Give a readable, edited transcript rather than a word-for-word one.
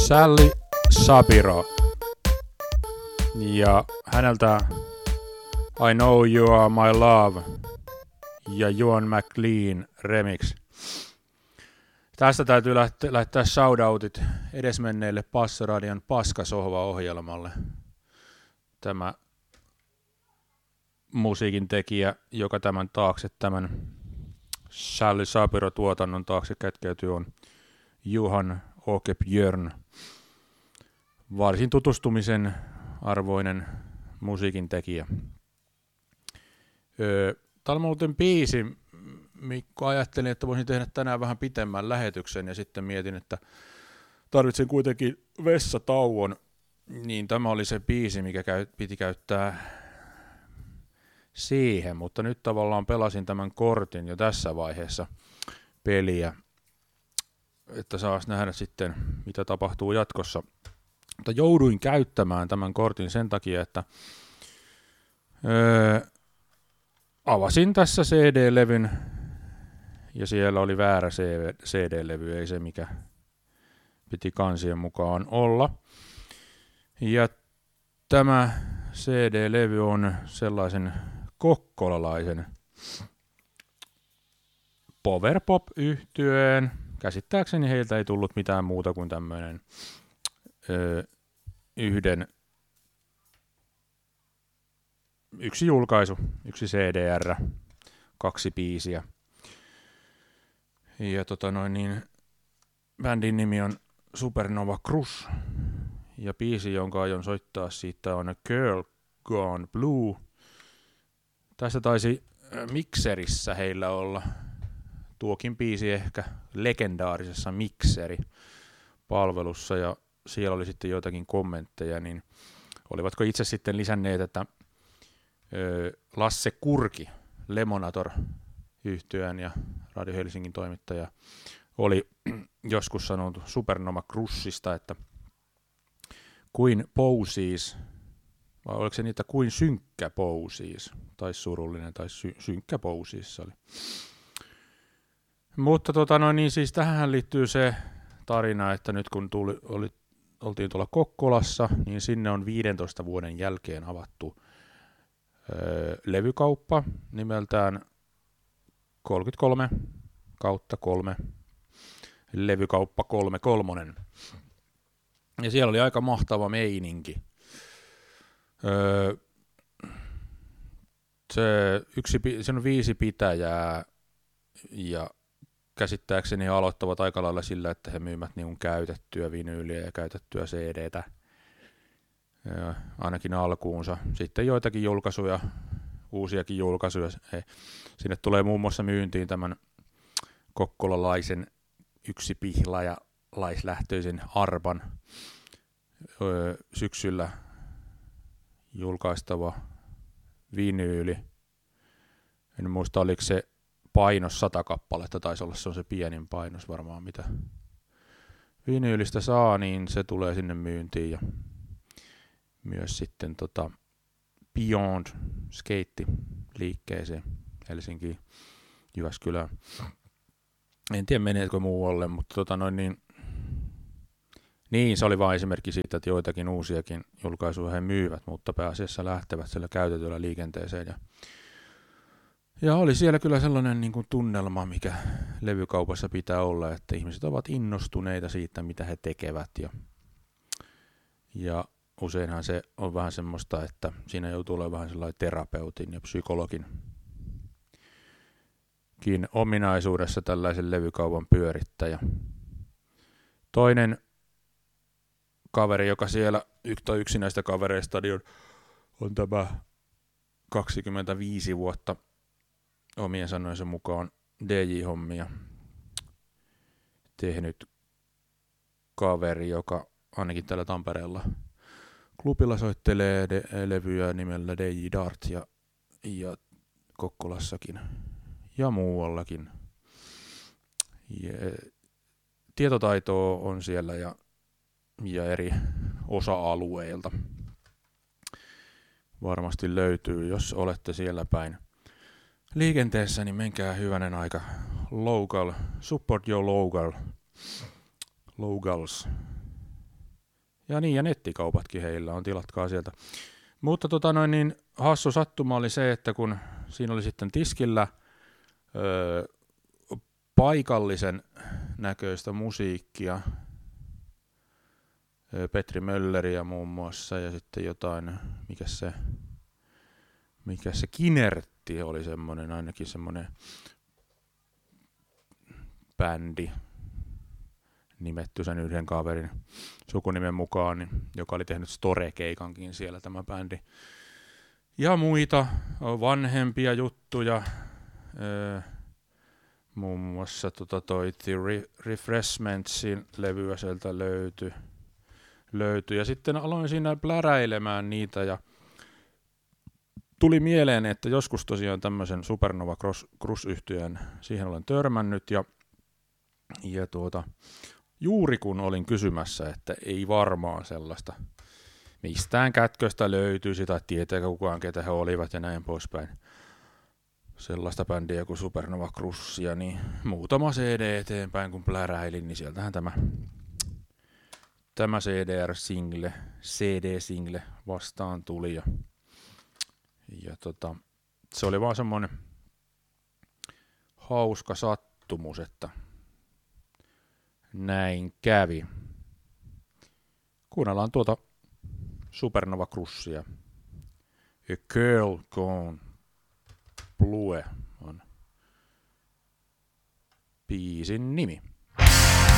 Sally Shapiro ja häneltä I Know You Are My Love ja Ewan McLean remix. Tästä täytyy lähettää shoutoutit edesmenneille Passoradion Paskasohva-ohjelmalle. Tämä musiikin tekijä, joka tämän taakse, tämän Sally Shapiro-tuotannon taakse kätkeytyy, on Johan Åke Björn. Varsin tutustumisen arvoinen musiikin tekijä. Tämä on muuten biisi, Mikko ajattelin, että voisin tehdä tänään vähän pitemmän lähetyksen ja sitten mietin, että tarvitsen kuitenkin vessatauon, niin tämä oli se biisi, mikä piti käyttää siihen, mutta nyt tavallaan pelasin tämän kortin jo tässä vaiheessa peliä, että saas nähdä sitten, mitä tapahtuu jatkossa. Mutta jouduin käyttämään tämän kortin sen takia, että avasin tässä CD-levyn ja siellä oli väärä CD-levy, ei se mikä piti kansien mukaan olla. Ja tämä CD-levy on sellaisen kokkolalaisen powerpop-yhtyeen. Käsittääkseni heiltä ei tullut mitään muuta kuin tämmöinen yksi julkaisu, yksi CDR, 2 biisiä. Ja bändin nimi on Supernova Crush. Ja biisi, jonka aion soittaa siitä on A Girl Gone Blue. Tässä taisi mikserissä heillä olla tuokin biisi ehkä legendaarisessa mikseri-palvelussa, ja siellä oli sitten joitakin kommentteja, niin olivatko itse sitten lisänneet, että Lasse Kurki, Lemonator-yhtyeen ja Radio Helsingin toimittaja, oli joskus sanonut Supernova Crushista, että kuin Posies, vai oliko se niitä kuin synkkä Posies, tai surullinen, tai synkkä Posies oli. Mutta niin siis tähän liittyy se tarina, että nyt kun oltiin tuolla Kokkolassa, niin sinne on 15 vuoden jälkeen avattu levykauppa nimeltään 33/3, levykauppa 33. Ja siellä oli aika mahtava meininki. Se on 5 pitäjää ja käsittääkseni he aloittavat aika lailla sillä, että he myymät niin käytettyä vinyyliä ja käytettyä CDtä. Ja ainakin alkuunsa. Sitten joitakin julkaisuja, uusiakin julkaisuja. Sinne tulee muun muassa myyntiin tämän kokkolalaisen yksipihlajalaislähtöisen Arban syksyllä julkaistava vinyyli. En muista, oliko se painos 100 kappaletta, taisi olla se pienin painos varmaan, mitä vinyylistä saa, niin se tulee sinne myyntiin. Ja myös sitten Beyond Skate-liikkeeseen Helsinkiin, Jyväskylään. En tiedä meneekö muualle, mutta niin se oli vain esimerkki siitä, että joitakin uusiakin julkaisuja he myyvät, mutta pääasiassa lähtevät siellä käytetyllä liikenteeseen. Ja oli siellä kyllä sellainen niin kuin tunnelma, mikä levykaupassa pitää olla, että ihmiset ovat innostuneita siitä, mitä he tekevät. Ja useinhan se on vähän semmoista, että siinä joutuu olemaan vähän sellainen terapeutin ja psykologin ominaisuudessa tällaisen levykaupan pyörittäjä. Toinen kaveri, joka siellä, yksi näistä kavereista on tämä 25 vuotta omien sanojensa mukaan DJ-hommia tehnyt kaveri, joka ainakin täällä Tampereella klubilla soittelee levyjä nimellä DJ Dart ja Kokkolassakin ja muuallakin. Tietotaitoa on siellä ja eri osa-alueilta varmasti löytyy, jos olette siellä päin liikenteessä, niin menkää hyvänen aika local, support your locals. Ja niin, ja nettikaupatkin heillä on, tilatkaa sieltä. Mutta hassu sattuma oli se, että kun siinä oli sitten tiskillä paikallisen näköistä musiikkia, Petri Mölleriä muun muassa, ja sitten jotain, mikä se Kinertti oli semmoinen, ainakin semmoinen bändi, nimetty sen yhden kaverin sukunimen mukaan, niin, joka oli tehnyt Store-keikankin siellä tämä bändi. Ja muita vanhempia juttuja, muun muassa toi The Refreshmentsin levyä sieltä löytyi. Ja sitten aloin siinä pläräilemään niitä ja tuli mieleen, että joskus tosiaan tämmöisen Supernova Cruise-yhtyeen, siihen olen törmännyt ja juuri kun olin kysymässä, että ei varmaan sellaista mistään kätköstä löytyisi tai tietääkö kukaan ketä he olivat ja näin poispäin, sellaista bändiä kuin Supernova Cruisia, niin muutama CD eteenpäin kun pläräilin, niin sieltähän tämä CD-single vastaan tuli ja se oli vaan semmoinen hauska sattumus, että näin kävi. Kuunnellaan tuota Supernova Cruisia. A Girl Gone Blue on biisin nimi.